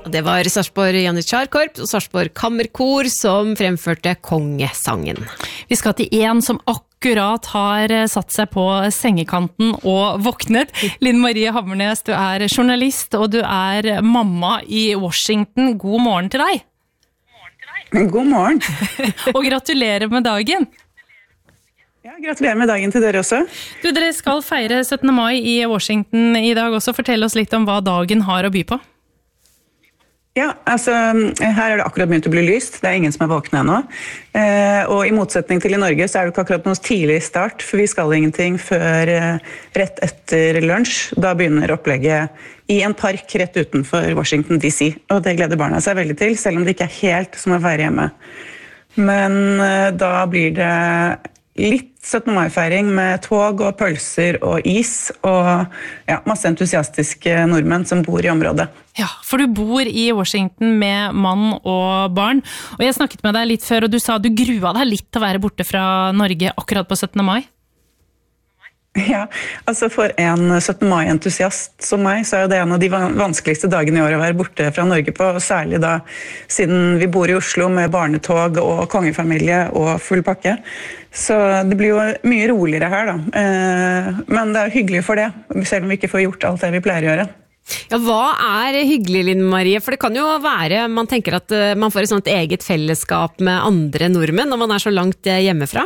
Det var Sarpsborg Janitsjarkorps og Sarpsborg Kammerkor som fremførte kongesangen. Vi skal til en som akkurat har satt seg på sengekanten og våknet. Linn Marie Hammernes, du er journalist og du er mamma i Washington. God morgen til deg. God morgen. Og gratulerer med dagen. Ja, gratulerer med dagen til dere også. Du, dere skal feire 17. mai i Washington i dag også. Fortell oss litt om hva dagen har å by på. Ja, altså, her er det akkurat begynt å bli lyst. Det er ingen som er våkne ennå. Og i motsetning til i Norge så er det ikke akkurat noe tidlig start, for vi skal ingenting før rett etter lunsj. Da begynner opplegget i en park rett utenfor Washington DC. Og det gleder barna seg veldig til, selv om det ikke er helt som å være hjemme. Men da blir det litt 17. mai-feiring med tog og pølser og is og ja, masse entusiastiske nordmenn som bor i området. Ja, for du bor i Washington med mann og barn. Og jeg snakket med deg litt før, og du sa du grua deg litt til å være borte fra Norge akkurat på 17. mai. Ja, altså for en 17. mai-entusiast som meg, så er jo det en av de vanskeligste dagene i år å være borte fra Norge på, og særlig da siden vi bor i Oslo med barnetog og kongefamilie og full pakke. Så det blir jo mye roligere her da, men det er hyggelig for det, selv om vi ikke får gjort alt det vi pleier å gjøre. Ja, hva er hyggelig, Linn Marie? For det kan jo være, man tenker at man får et sånt eget fellesskap med andre nordmenn når man er så langt hjemmefra.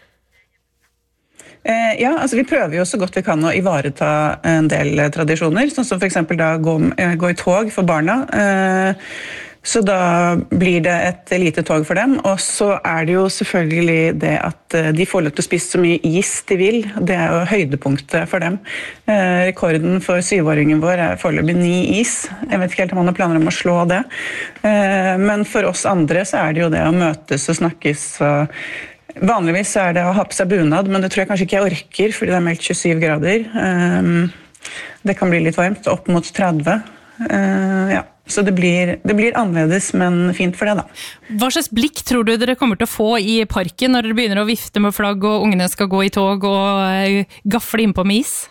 Ja, altså vi prøver jo så godt vi kan å ivareta en del tradisjoner, sånn som for eksempel da gå i tog for barna. Så da blir det et lite tog for dem, og så er det jo selvfølgelig det at de får lov til å spise så mye is de vil. Det er jo høydepunktet for dem. Rekorden for 7-åringen vår er foreløpig 9 is. Jeg vet ikke helt om man har planer om å slå det. Men for oss andre så er det jo det å møtes og snakkes og vanligvis er det å ha på seg bunad, men det tror jeg kanskje ikke jeg orker, fordi det er meldt 27 grader. Det kan bli litt varmt, opp mot 30. Ja. Så det blir annerledes, men fint for det da. Hva slags blikk tror du dere kommer til å få i parken når dere begynner å vifte med flagg, og ungene skal gå i tog og gafle innpå med is?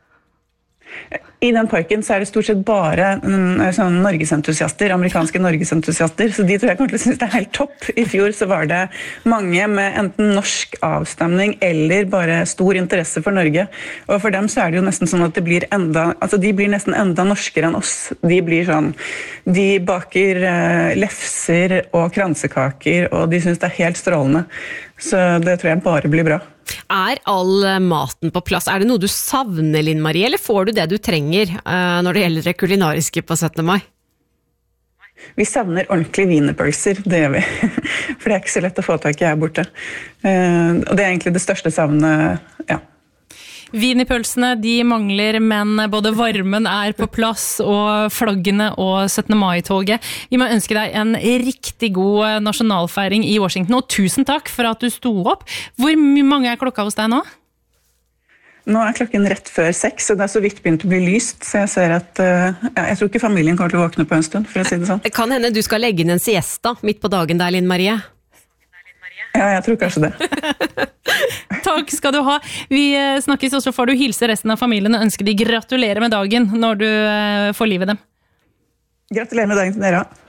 I den parken så er det stort sett bare sånn norgesentusiaster, amerikanske norgesentusiaster, så de tror jeg kommer til å synes det er helt topp. I fjor så var det mange med enten norsk avstamning eller bare stor interesse for Norge. Og for dem så er det jo nesten sånn at de blir nesten enda norskere enn oss. De blir sånn, de baker lefser og kransekaker, og de synes det er helt strålende. Så det tror jeg bare blir bra. Er all maten på plass? Er det noe du savner, Linn Marie, eller får du det du trenger når det gjelder det kulinariske på 17. mai? Vi savner ordentlige wienerpølser, det gjør vi. For det er ikke så lett å få tak i her borte. Og det er egentlig det største savnet, ja. Wienerpølsene, de mangler, men både varmen er på plass, og flaggene og 17. mai-toget. Vi må ønske deg en riktig god nasjonalfeiring i Washington, og tusen takk for at du sto opp. Hvor mange er klokka hos deg nå? Nå er klokken rett før 6, og det er så vidt begynt å bli lyst, så jeg ser at jeg tror ikke familien kommer til å våkne på en stund, for å si det sånn. Det kan hende du skal legge inn en siesta midt på dagen der, Linn Marie. Ja, jeg tror kanskje det. Takk skal du ha. Vi snakkes, og så får du hilse resten av familien og ønske de gratulerer med dagen når du får livet dem. Gratulerer med dagen til dere.